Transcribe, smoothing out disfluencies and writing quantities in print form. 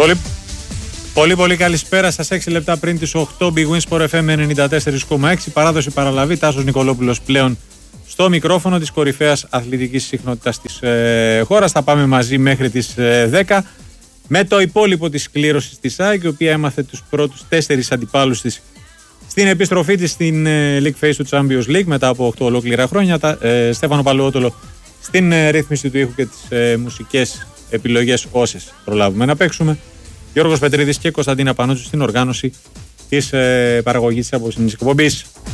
Πολύ καλησπέρα σας. 6 λεπτά πριν τις 8, Big Win Sport FM 94,6. Παράδοση παραλαβή. Τάσος Νικολόπουλος πλέον στο μικρόφωνο της κορυφαίας αθλητικής συχνότητας της χώρας. Θα πάμε μαζί μέχρι τις 10 με το υπόλοιπο της κλήρωσης της ΑΕΚ, η οποία έμαθε τους πρώτους 4 αντιπάλους της στην επιστροφή της στην League Phase του Champions League μετά από 8 ολόκληρα χρόνια. Στέφανο Παλαιότολο στην ρύθμιση του ήχου και τις μουσικές επιλογές, όσες προλάβουμε να παίξουμε. Γιώργος Πετρίδης και Κωνσταντίνα Πανούτσου στην οργάνωση της παραγωγής της απόψινής εκπομπής.